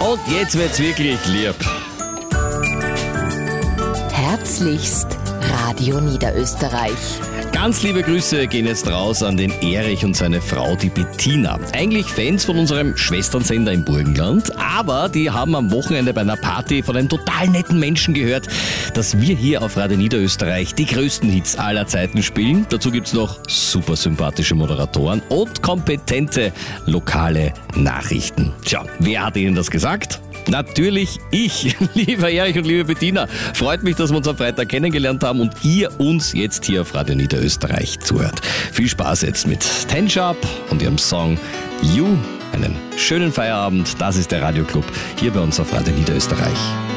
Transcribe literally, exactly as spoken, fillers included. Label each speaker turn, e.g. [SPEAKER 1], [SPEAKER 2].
[SPEAKER 1] Und jetzt wird's wirklich lieb.
[SPEAKER 2] Herzlichst Radio Niederösterreich.
[SPEAKER 1] Ganz liebe Grüße gehen jetzt raus an den Erich und seine Frau, die Bettina. Eigentlich Fans von unserem Schwesternsender im Burgenland, aber die haben am Wochenende bei einer Party von einem total netten Menschen gehört, dass wir hier auf Radio Niederösterreich die größten Hits aller Zeiten spielen. Dazu gibt's noch super sympathische Moderatoren und kompetente lokale Nachrichten. Tja, wer hat Ihnen das gesagt? Natürlich ich, lieber Erich und liebe Bettina. Freut mich, dass wir uns am Freitag kennengelernt haben und ihr uns jetzt hier auf Radio Niederösterreich zuhört. Viel Spaß jetzt mit Ten Sharp und ihrem Song You. Einen schönen Feierabend. Das ist der Radioclub hier bei uns auf Radio Niederösterreich.